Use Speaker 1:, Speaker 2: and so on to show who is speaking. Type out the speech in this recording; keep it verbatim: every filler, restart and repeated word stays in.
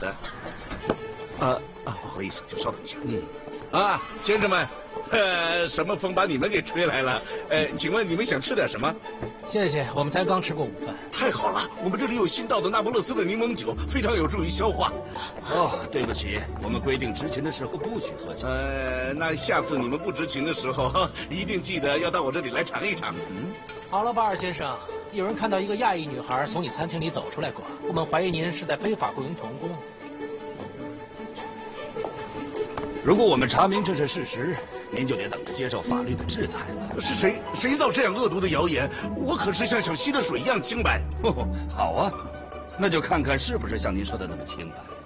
Speaker 1: 的。啊啊，不好意思，请稍等一下。嗯，啊，先生们，呃，什么风把你们给吹来了？呃，请问你们想吃点什么？
Speaker 2: 谢谢，我们才刚吃过午饭。
Speaker 1: 太好了，我们这里有新到的那不勒斯的柠檬酒，非常有助于消化。
Speaker 3: 哦，对不起，我们规定执勤的时候不许喝酒。
Speaker 1: 呃，那下次你们不执勤的时候，一定记得要到我这里来尝一尝。嗯，
Speaker 2: 好了，巴尔先生，有人看到一个亚裔女孩从你餐厅里走出来过，我们怀疑您是在非法雇佣童工。
Speaker 3: 如果我们查明这是事实，您就得等着接受法律的制裁了。
Speaker 1: 是谁谁造这样恶毒的谣言？我可是像小溪的水一样清白。
Speaker 3: 哦，好啊，那就看看是不是像您说的那么清白。